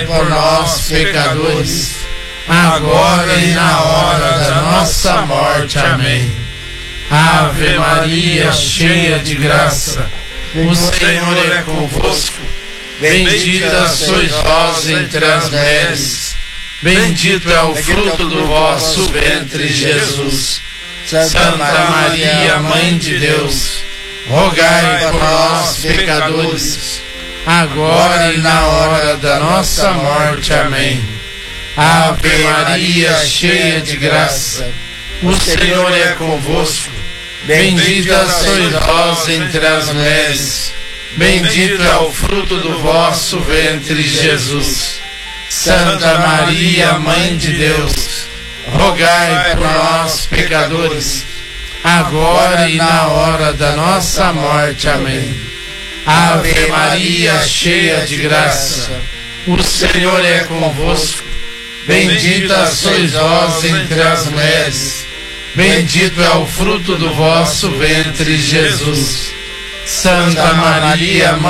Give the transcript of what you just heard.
por nós, pecadores, agora e na hora da nossa morte. Amém. Ave Maria, cheia de graça, o Senhor é convosco. Bendita sois vós entre as mulheres, bendito é o fruto do vosso ventre, Jesus. Santa Maria, Mãe de Deus, rogai por nós, pecadores, agora e na hora da nossa morte. Amém. Ave Maria, cheia de graça, o Senhor é convosco. Bendita sois vós entre as mulheres, bendito é o fruto do vosso ventre, Jesus. Santa Maria, Mãe de Deus, rogai por nós, pecadores, agora e na hora da nossa morte. Amém. Ave Maria, cheia de graça, o Senhor é convosco. Bendita sois vós entre as mulheres, bendito é o fruto do vosso ventre, Jesus. Santa Maria, Mãe